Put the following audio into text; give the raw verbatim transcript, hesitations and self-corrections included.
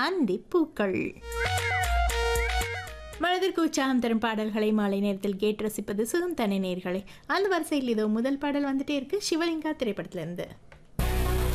அந்தி பூக்கள். மனதிற்கு உற்சாகம் தரும் பாடல்களை மாலை நேரத்தில் கேட்டு ரசிப்பது சுகம் தனி நேயர்களே. அந்த வரிசையில் இதோ முதல் பாடல் வந்துட்டே இருக்கு, சிவலிங்கா திரைப்படத்திலிருந்து.